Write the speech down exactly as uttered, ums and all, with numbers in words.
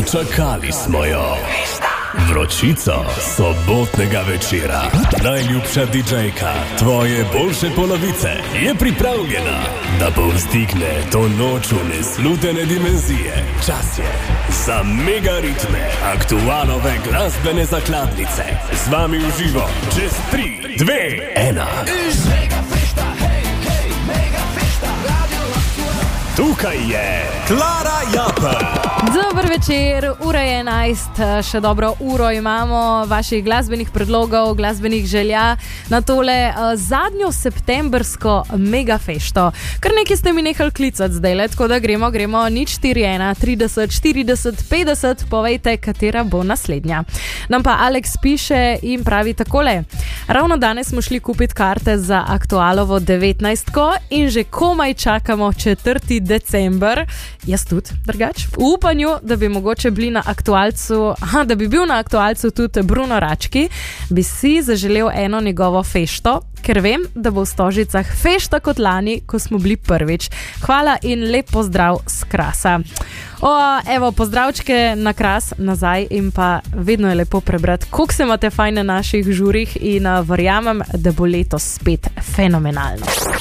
Dočakali smo jo. Vročico sobotnega večera. Najljubša didžejka, tvoje boljše polovice, je pripravljena, da povzdigne to noč v neslutene dimenzije. Čas je za mega ritme aktualove glasbene zakladnice. Z vami v živo čez tri, dve, ena. Tukaj je Klara Japelj. Dober večer, ura je enajst, še dobro uro imamo vaših glasbenih predlogov, glasbenih želja na tole uh, zadnjo septembrsko megafešto. Kar nekaj ste mi nehali klicati zdaj, tako da gremo, gremo, nič štiri ena, trideset, štirideset, petdeset, povejte, katera bo naslednja. Nam pa Alex piše in pravi takole. Ravno danes smo šli kupiti karte za aktualovo devetnajstko in že komaj čakamo četrti december, jaz tudi, drugač, v upanju, da bi mogoče bili na aktualcu, aha, da bi bil na aktualcu tudi Bruno Rački, bi si zaželel eno njegovo fešto, ker vem, da bo v Stožicah fešta kot lani, ko smo bili prvič. Hvala in lep pozdrav s Krasa. O, evo, pozdravčke na Kras nazaj in pa vedno je lepo prebrati, koliko se imate fajn na naših žurih in uh, verjamem, da bo letos spet fenomenalno.